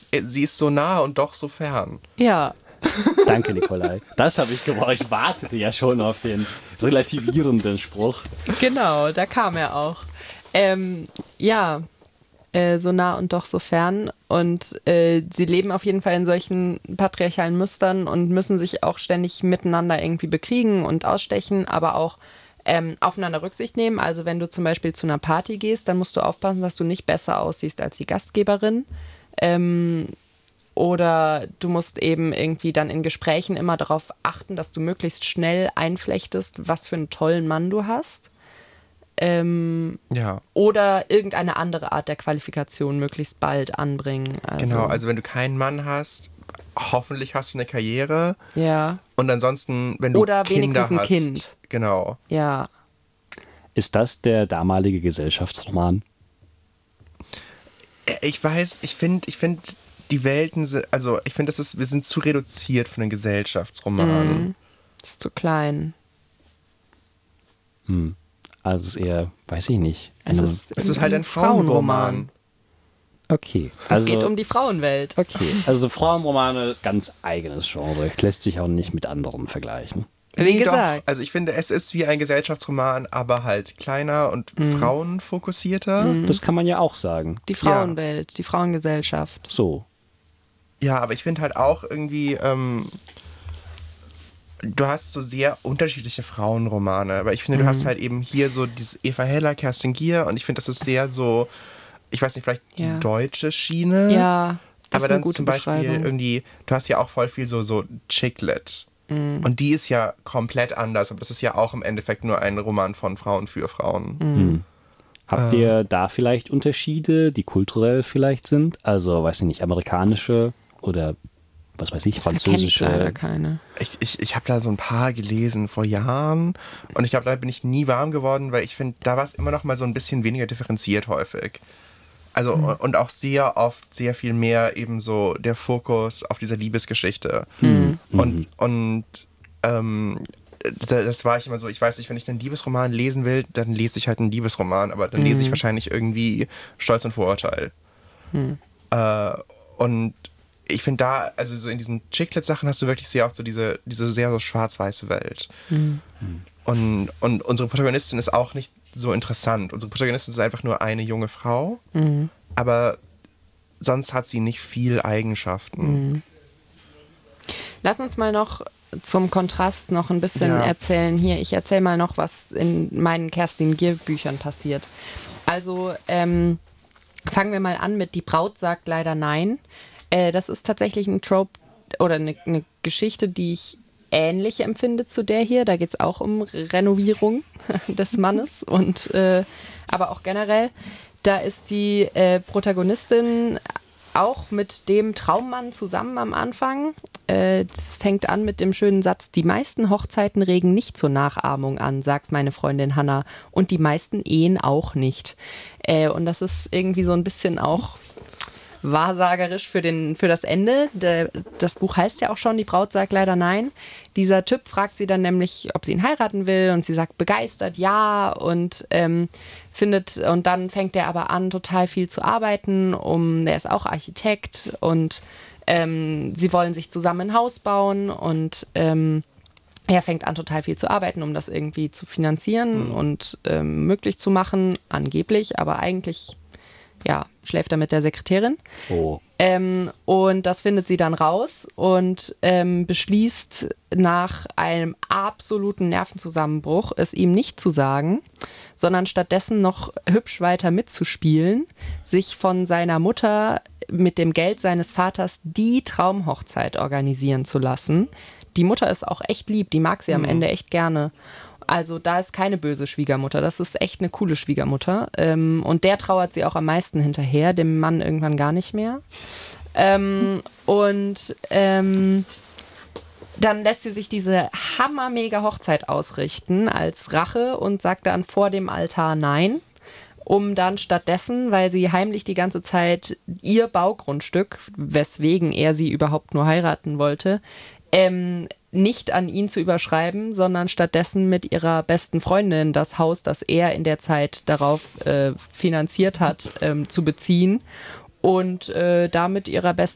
sie ist so nah und doch so fern. Ja. Danke, Nikolai. Das habe ich gebraucht. Ich wartete ja schon auf den relativierenden Spruch. Genau, da kam er auch. So nah und doch so fern. Und sie leben auf jeden Fall in solchen patriarchalen Mustern und müssen sich auch ständig miteinander irgendwie bekriegen und ausstechen, aber auch aufeinander Rücksicht nehmen. Also wenn du zum Beispiel zu einer Party gehst, dann musst du aufpassen, dass du nicht besser aussiehst als die Gastgeberin. Oder du musst eben irgendwie dann in Gesprächen immer darauf achten, dass du möglichst schnell einflechtest, was für einen tollen Mann du hast. Oder irgendeine andere Art der Qualifikation möglichst bald anbringen. Genau, also wenn du keinen Mann hast, hoffentlich hast du eine Karriere. Ja. Und ansonsten, wenn du oder Kinder wenigstens ein hast, Kind. Genau. Ja. Ist das der damalige Gesellschaftsroman? Ich finde die Welten, also ich finde, wir sind zu reduziert für einen Gesellschaftsroman. Das ist zu klein. Also es ist eher, weiß ich nicht. Es ist halt ein Frauenroman. Okay. Es geht um die Frauenwelt. Okay, also Frauenromane, ganz eigenes Genre. Lässt sich auch nicht mit anderen vergleichen. Wie gesagt. Doch. Also ich finde, es ist wie ein Gesellschaftsroman, aber halt kleiner und frauenfokussierter. Das kann man ja auch sagen. Die Frauenwelt, die Frauengesellschaft. So. Ja, aber ich finde halt auch irgendwie, du hast so sehr unterschiedliche Frauenromane, aber ich finde, du hast halt eben hier so dieses Eva Heller, Kerstin Gier und ich finde, das ist sehr so, ich weiß nicht, vielleicht die deutsche Schiene. Ja, das aber ist eine dann gute zum Beispiel Beschreibung. irgendwie, du hast ja auch voll viel so Chick-Lit. Und die ist ja komplett anders, aber das ist ja auch im Endeffekt nur ein Roman von Frauen für Frauen. Habt ihr da vielleicht Unterschiede, die kulturell vielleicht sind? Also, weiß ich nicht, amerikanische oder was weiß ich, französische? Da kenn ich leider keine. Ich habe da so ein paar gelesen vor Jahren und ich glaube, da bin ich nie warm geworden, weil ich finde, da war es immer noch mal so ein bisschen weniger differenziert häufig. Also und auch sehr oft sehr viel mehr eben so der Fokus auf dieser Liebesgeschichte. Und das war ich immer so, ich weiß nicht, wenn ich einen Liebesroman lesen will, dann lese ich halt einen Liebesroman, aber dann lese ich wahrscheinlich irgendwie Stolz und Vorurteil. Und ich finde da, also so in diesen Chick-Lit-Sachen hast du wirklich sehr oft so diese sehr so schwarz-weiße Welt. Und unsere Protagonistin ist auch nicht so interessant. Unsere Protagonistin ist einfach nur eine junge Frau, aber sonst hat sie nicht viel Eigenschaften. Lass uns mal noch zum Kontrast noch ein bisschen erzählen. Hier, ich erzähle mal noch, was in meinen Kerstin Gier-Büchern passiert. Also fangen wir mal an mit Die Braut sagt leider nein. Das ist tatsächlich ein Trope oder eine Geschichte, die ich ähnlich empfinde zu der hier. Da geht es auch um Renovierung des Mannes und aber auch generell. Da ist die Protagonistin auch mit dem Traummann zusammen am Anfang. Das fängt an mit dem schönen Satz: Die meisten Hochzeiten regen nicht zur Nachahmung an, sagt meine Freundin Hannah. Und die meisten Ehen auch nicht. Und das ist irgendwie so ein bisschen auch wahrsagerisch für das Ende. Das Buch heißt ja auch schon, Die Braut sagt leider nein. Dieser Typ fragt sie dann nämlich, ob sie ihn heiraten will, und sie sagt begeistert ja und dann fängt er aber an, total viel zu arbeiten. Der ist auch Architekt und sie wollen sich zusammen ein Haus bauen und er fängt an, total viel zu arbeiten, um das irgendwie zu finanzieren und möglich zu machen, angeblich, aber eigentlich schläft er mit der Sekretärin. Oh. Und das findet sie dann raus und beschließt nach einem absoluten Nervenzusammenbruch, es ihm nicht zu sagen, sondern stattdessen noch hübsch weiter mitzuspielen, sich von seiner Mutter mit dem Geld seines Vaters die Traumhochzeit organisieren zu lassen. Die Mutter ist auch echt lieb, die mag sie am Ende echt gerne. Also da ist keine böse Schwiegermutter, das ist echt eine coole Schwiegermutter. Und der trauert sie auch am meisten hinterher, dem Mann irgendwann gar nicht mehr. Dann lässt sie sich diese hammermega Hochzeit ausrichten als Rache und sagt dann vor dem Altar nein, um dann stattdessen, weil sie heimlich die ganze Zeit ihr Baugrundstück, weswegen er sie überhaupt nur heiraten wollte, nicht an ihn zu überschreiben, sondern stattdessen mit ihrer besten Freundin das Haus, das er in der Zeit darauf finanziert hat, zu beziehen und da mit ihrer